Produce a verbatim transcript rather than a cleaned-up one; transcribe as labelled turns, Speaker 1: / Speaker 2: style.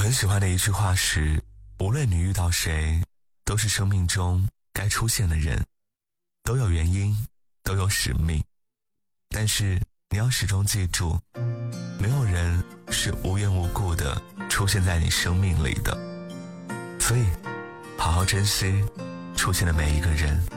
Speaker 1: 很喜欢的一句话是，无论你遇到谁，都是生命中该出现的人，都有原因，都有使命。但是你要始终记住，没有人是无缘无故的出现在你生命里的，所以好好珍惜出现的每一个人。